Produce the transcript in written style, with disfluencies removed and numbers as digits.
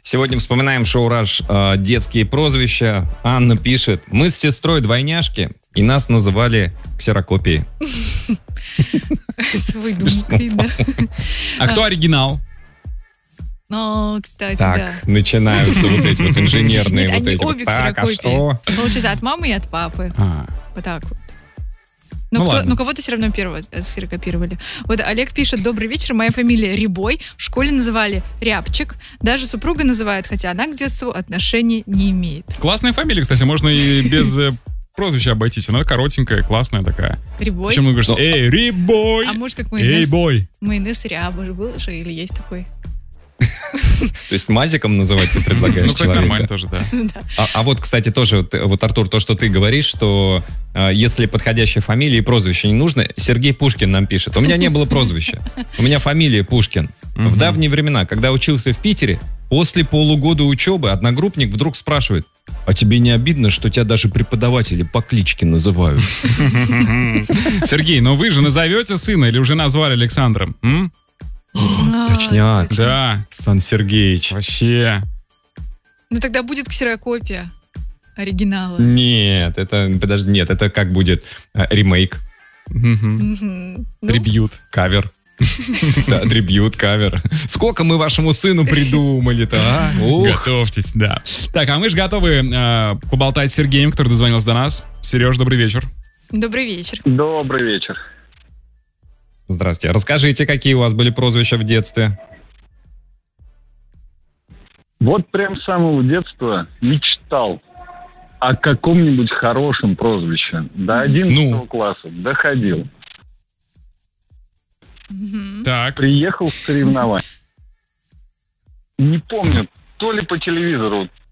Сегодня вспоминаем шоу «Раш» детские прозвища. Анна пишет: мы с сестрой двойняшки, и нас называли ксерокопией. С выдумкой, да. А кто оригинал? Кстати, Так, да. начинаются вот эти вот инженерные Нет, вот они эти вот. обе Так, а что? ксерокопии. Получается, от мамы и от папы. Вот так вот. Ну ладно. Но кого-то все равно первого ксерокопировали. Вот Олег пишет: добрый вечер, моя фамилия Рябой. В школе называли Рябчик. Даже супруга называет, хотя она к детству отношений не имеет. Классная фамилия, кстати, можно и без прозвища обойтись. Она коротенькая, классная такая. Рябой. Почему говоришь, эй, Рябой! А может, как Эй, майонез? бой! Майонез Ряба же был же, или есть такой? То есть мазиком называть ты предлагаешь Ну, кстати, человека? нормально тоже, да. А вот, кстати, тоже, вот, Артур, то, что ты говоришь, что если подходящая фамилия и прозвище не нужно, Сергей Пушкин нам пишет: у меня не было прозвища, у меня фамилия Пушкин. В давние времена, когда учился в Питере, после полугода учебы одногруппник вдруг спрашивает: а тебе не обидно, что тебя даже преподаватели по кличке называют? Сергей, но вы же назовете сына или уже назвали Александром? Точняк. Да. Сан Сергеевич. Вообще. Ну тогда будет ксерокопия оригинала. Нет, это как будет ремейк, Ну, Трибьют. кавер. Да, трибьют, кавер. Сколько мы вашему сыну придумали-то, а? Ух. Готовьтесь, да. Так, а мы же готовы поболтать с Сергеем, который дозвонился до нас. Сереж, добрый вечер. Добрый вечер. Добрый вечер. Здравствуйте. Расскажите, какие у вас были прозвища в детстве? Вот прям с самого детства мечтал о каком-нибудь хорошем прозвище. До 11 класса доходил. Так. Приехал в соревнования. Не помню, то ли по телевизору,